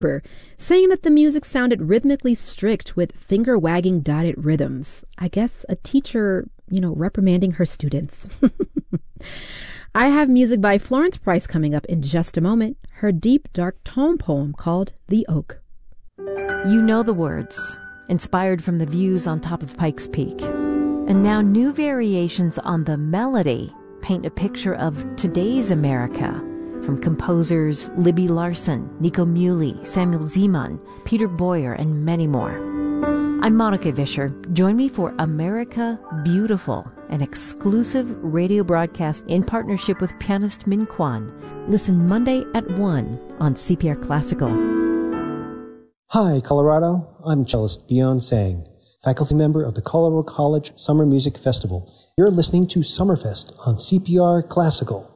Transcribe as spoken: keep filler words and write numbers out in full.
saying that the music sounded rhythmically strict with finger-wagging dotted rhythms. I guess a teacher, you know, reprimanding her students. I have music by Florence Price coming up in just a moment, her deep, dark tone poem called The Oak. You know the words, inspired from the views on top of Pikes Peak. And now new variations on the melody paint a picture of today's America, from composers Libby Larsen, Nico Muhly, Samuel Zeman, Peter Boyer, and many more. I'm Monica Vischer. Join me for America Beautiful, an exclusive radio broadcast in partnership with pianist Min Kwan. Listen Monday at one on C P R Classical. Hi, Colorado. I'm cellist Beyond Sang, faculty member of the Colorado College Summer Music Festival. You're listening to Summerfest on C P R Classical.